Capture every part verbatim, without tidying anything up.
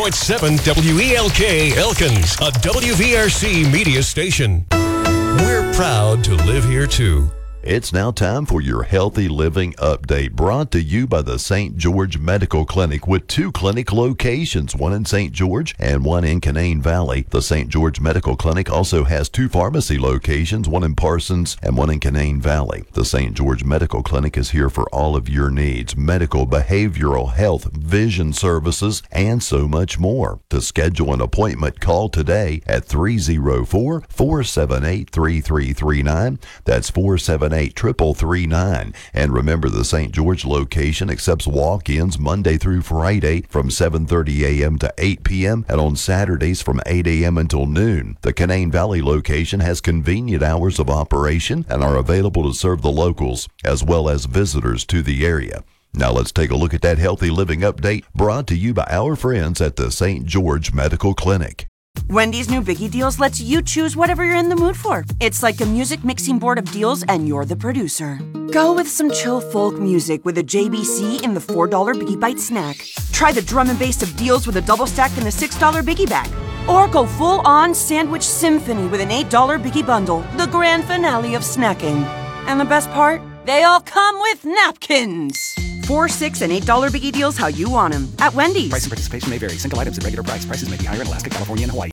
point seven W E L K Elkins, a W V R C media station. We're proud to live here too. It's now time for your Healthy Living Update, brought to you by the Saint George Medical Clinic with two clinic locations, one in Saint George and one in Canaan Valley. The Saint George Medical Clinic also has two pharmacy locations, one in Parsons and one in Canaan Valley. The Saint George Medical Clinic is here for all of your needs: medical, behavioral health, vision services, and so much more. To schedule an appointment, call today at three oh four, four seven eight, three three three nine. That's four seven eight, three three three nine. And remember, the Saint George location accepts walk-ins Monday through Friday from seven thirty a.m. to eight p.m. and on Saturdays from eight a.m. until noon. The Canaan Valley location has convenient hours of operation and are available to serve the locals as well as visitors to the area. Now let's take a look at that Healthy Living Update brought to you by our friends at the Saint George Medical Clinic. Wendy's new Biggie Deals lets you choose whatever you're in the mood for. It's like a music mixing board of deals, and you're the producer. Go with some chill folk music with a J B C in the four dollar Biggie Bite snack. Try the drum and bass of deals with a double stack in the six dollar Biggie Bag. Or go full-on sandwich symphony with an eight dollar Biggie Bundle, the grand finale of snacking. And the best part? They all come with napkins. Four, six, and eight dollar Biggie Deals how you want them at Wendy's. Price and participation may vary. Single items at regular price. Prices may be higher in Alaska, California, and Hawaii.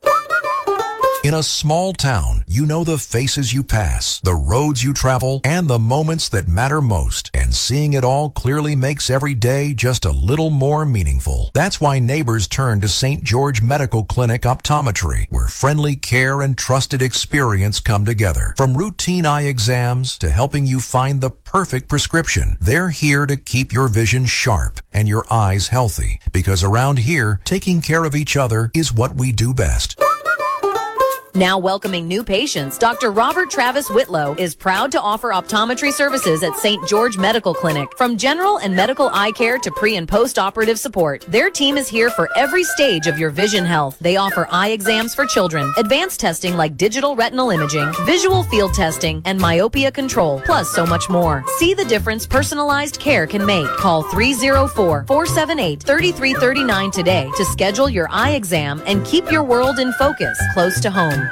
In a small town, you know the faces you pass, the roads you travel, and the moments that matter most. And seeing it all clearly makes every day just a little more meaningful. That's why neighbors turn to Saint George Medical Clinic Optometry, where friendly care and trusted experience come together. From routine eye exams to helping you find the perfect prescription, they're here to keep your vision sharp and your eyes healthy. Because around here, taking care of each other is what we do best. Now welcoming new patients, Doctor Robert Travis Whitlow is proud to offer optometry services at Saint George Medical Clinic. From general and medical eye care to pre- and post-operative support, their team is here for every stage of your vision health. They offer eye exams for children, advanced testing like digital retinal imaging, visual field testing, and myopia control, plus so much more. See the difference personalized care can make. Call three oh four, four seven eight, three three three nine today to schedule your eye exam and keep your world in focus, close to home.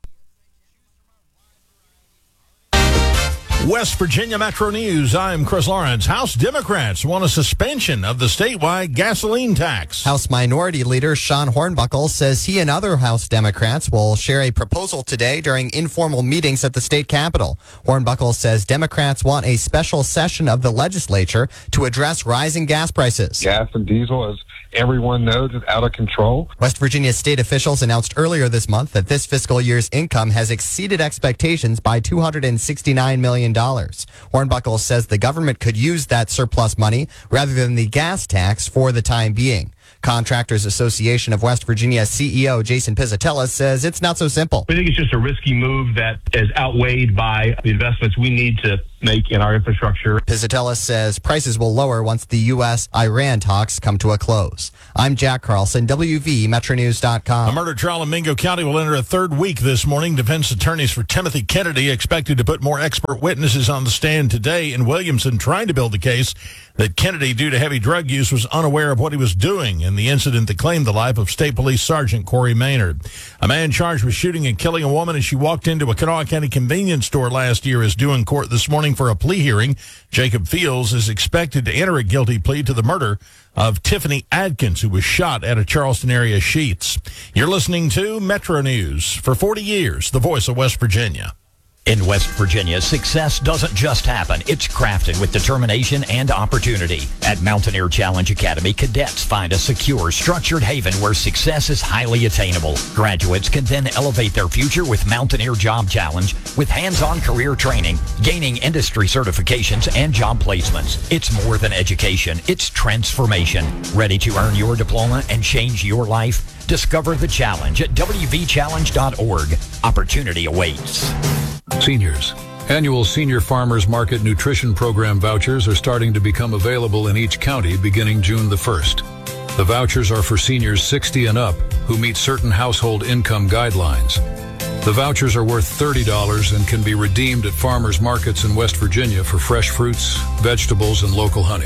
West Virginia Metro News, I'm Chris Lawrence. House Democrats want a suspension of the statewide gasoline tax. House Minority Leader Sean Hornbuckle says he and other House Democrats will share a proposal today during informal meetings at the state capitol. Hornbuckle says Democrats want a special session of the legislature to address rising gas prices. Gas and diesel, as everyone knows, is out of control. West Virginia state officials announced earlier this month that this fiscal year's income has exceeded expectations by two hundred sixty-nine million dollars. Hornbuckle says the government could use that surplus money rather than the gas tax for the time being. Contractors Association of West Virginia C E O Jason Pizzatella says it's not so simple. We think it's just a risky move that is outweighed by the investments we need to make in our infrastructure. Pizzatella says prices will lower once the U S Iran talks come to a close. I'm Jack Carlson, W V Metro News dot com. A murder trial in Mingo County will enter a third week this morning. Defense attorneys for Timothy Kennedy expected to put more expert witnesses on the stand today. In Williamson, trying to build the case that Kennedy, due to heavy drug use, was unaware of what he was doing in the incident that claimed the life of State Police Sergeant Corey Maynard. A man charged with shooting and killing a woman as she walked into a Kanawha County convenience store last year is due in court this morning for a plea hearing. Jacob Fields is expected to enter a guilty plea to the murder of Tiffany Adkins, who was shot at a Charleston area Sheetz. You're listening to Metro News. For forty years, the voice of West Virginia. In West Virginia, success doesn't just happen. It's crafted with determination and opportunity. At Mountaineer Challenge Academy, cadets find a secure, structured haven where success is highly attainable. Graduates can then elevate their future with Mountaineer Job Challenge with hands-on career training, gaining industry certifications, and job placements. It's more than education. It's transformation. Ready to earn your diploma and change your life? Discover the challenge at w v challenge dot org. Opportunity awaits. Seniors. Annual Senior Farmers Market Nutrition Program vouchers are starting to become available in each county beginning June the first. The vouchers are for seniors sixty and up who meet certain household income guidelines. The vouchers are worth thirty dollars and can be redeemed at farmers markets in West Virginia for fresh fruits, vegetables, and local honey.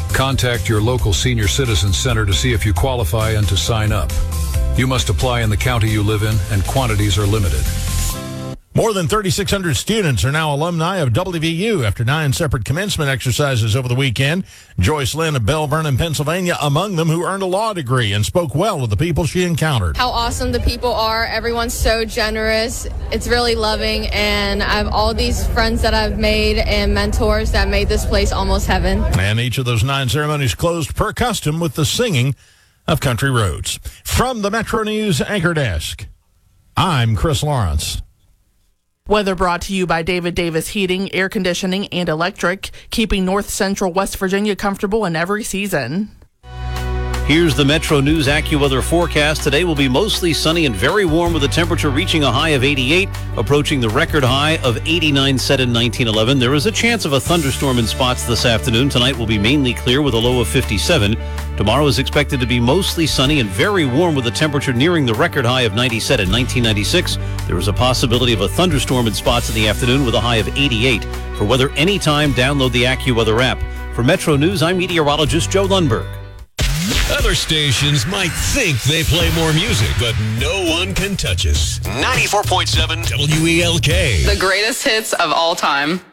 Contact your local senior citizen center to see if you qualify and to sign up. You must apply in the county you live in, and quantities are limited. More than thirty-six hundred students are now alumni of W V U after nine separate commencement exercises over the weekend. Joyce Lynn of Bell Vernon, Pennsylvania, among them, who earned a law degree and spoke well of the people she encountered. How awesome the people are. Everyone's so generous. It's really loving, and I have all these friends that I've made and mentors that made this place almost heaven. And each of those nine ceremonies closed per custom with the singing of Country Roads. From the Metro News Anchor Desk, I'm Chris Lawrence. Weather brought to you by David Davis Heating, Air Conditioning, and Electric, keeping North Central West Virginia comfortable in every season. Here's the Metro News AccuWeather forecast. Today will be mostly sunny and very warm with a temperature reaching a high of eighty-eight, approaching the record high of eighty-nine set in nineteen eleven. There is a chance of a thunderstorm in spots this afternoon. Tonight will be mainly clear with a low of fifty-seven. Tomorrow is expected to be mostly sunny and very warm with a temperature nearing the record high of ninety set in nineteen ninety-six. There is a possibility of a thunderstorm in spots in the afternoon with a high of eighty-eight. For weather anytime, download the AccuWeather app. For Metro News, I'm meteorologist Joe Lundberg. Other stations might think they play more music, but no one can touch us. ninety-four point seven W E L K. The greatest hits of all time.